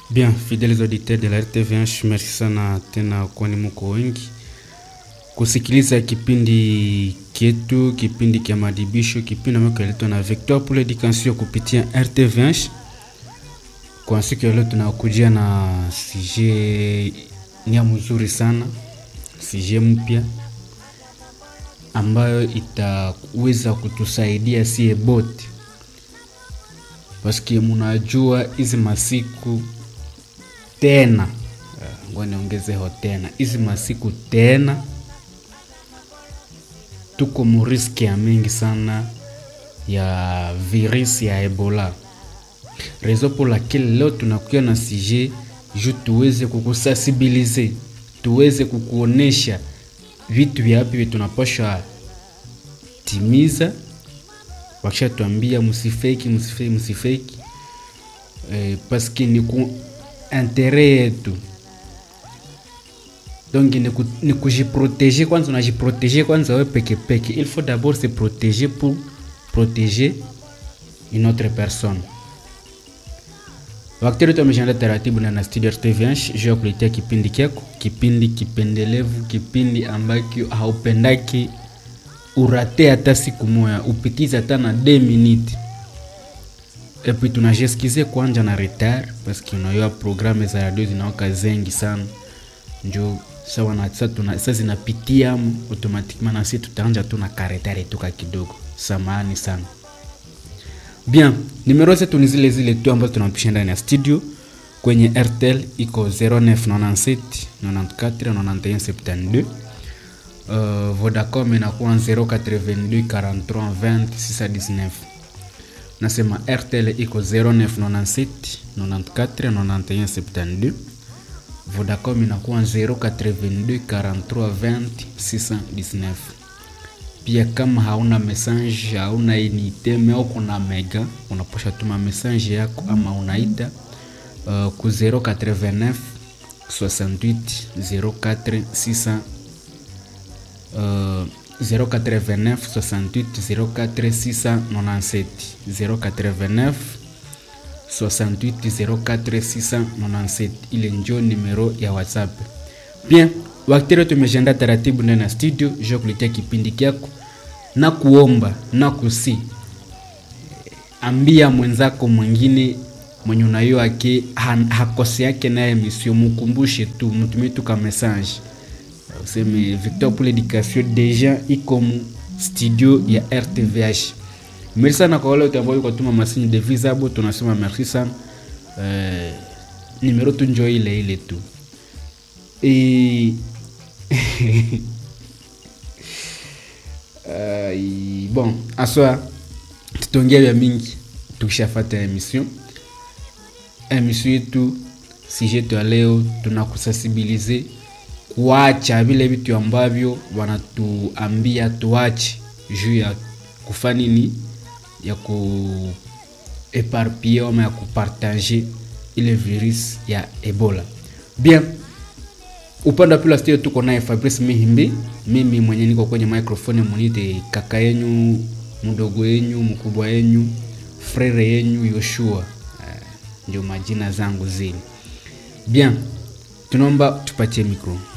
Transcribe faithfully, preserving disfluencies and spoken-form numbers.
Bien, fidèles auditeurs de la R T V H, merci sana tena kwani mko wengi kusikiliza kipindi kietu, kipindi kia madibisho, kipindi ambacho kinaletwa na Victor pour l'éducation kupitia R T V H. Kwa siku ya leo tunakujia na sujet ni mzuri sana, sujet mpya ambayo itaweza kutusaidia sie bote, paski mnajua hizi masiku tena, ngoja niongeze ho tena, hizi masiku tena tuko muriski ya mingi sana ya virus ya Ebola. Raison pour laquelle leo tunakuja na sujet ju tuweze kukusensibiliser, tuweze kukuonesha vitu vyapi tunapaswa timiza. Wakisha tuambia msifeki msifeki msifeki eh, paski ni ku intérêt yetu. Donc ni ku, ni kujiprotéger kwanza, unajiprotéger kwanza wewe peke peke. Il faut d'abord se protéger pour protéger une autre personne. Wakati wetu tumejanda taratibu na na studio R T V H, je kuletea kipindi kyako, kipindi kipendelevu, kipindi ambacho haupendaki urate hata siku moja, upitiza hata na deux minutes. Et puis tunajeskize kwanza na retard parce que unayo programme za radio zinaoka zengi sana. Njo sawa na sasa tuna sasa zinapitia automatiquement na sisi tutaanza tu na karetare tuka kidogo. Samahani sana. Bien, numero zetu ni zile zile tu ambazo tunapisha ndani ya studio kwenye R T L iko zero neuf nine-sept ninety-quatre ninety-et un seventy-deux. Uh, Vodacom inakuwa zero eight-deux forty-trois vingt six cent dix-neuf. Nasema R T L iko zero neuf nine-sept ninety-quatre ninety-et un seventy-deux. Vodacom inakuwa zero eight-deux forty-trois vingt six cent dix-neuf. Pia kama hauna message, hauna unité, mais kuna mega, unaposha tuma message yako ama unaita uh, ku zero eight-neuf soixante-huit zero quatre six cents. Uh, zero eight-neuf soixante-huit zero quatre six cent ninety-sept zero eight-neuf soixante-huit zero quatre six cent ninety-sept. Ile ndio numero ya WhatsApp. Bien, wakati leo tumejenda taratibu ndani ya studio, je kuletea kipindi kyako na kuomba na kusi ambia mwenzako mwingine mwenye unayo yake hakosi yake naye misio, mkumbushe tu, mtumie tu ka message. Useme Victor pour l'éducation déjà iko studio ya R T V H. Merci sana kwa wale ambao wako tuma message de visible, tunasema merci sana. Eh, numero tu njoo ile ile tu. Et uh, bon, aswa tutongea ya mingi tukishafata emission. Emission yetu sujet tu leo tunakusensibiliser kuacha vile vitu ambavyo wanatuambia tuache juu ya kufanya nini, ya ku éparpiller ama ya kupartager ile virus ya Ebola. Bien, upande wa pili studio tuko naye Fabrice Mihimbi, mimi mwenye niko kwenye microphone, munite kaka yenu, mdogo yenu, mkubwa yenu, frere yenu Yoshua. Uh, ndio majina zangu zile. Bien, tunaomba tupatie micro.